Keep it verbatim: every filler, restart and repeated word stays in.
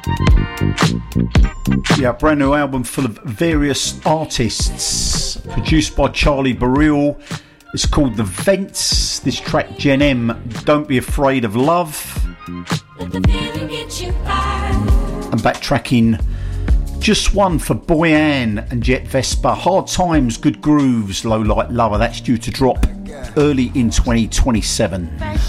Yeah, brand new album full of various artists, produced by Charlie Burrell. It's called The Vents. This track, Gen M, Don't Be Afraid of Love. Let the feeling get you by. And backtracking, just one for Boyan and Jet Vespa. Hard Times, Good Grooves, Low Light Lover. That's due to drop early in twenty twenty-seven.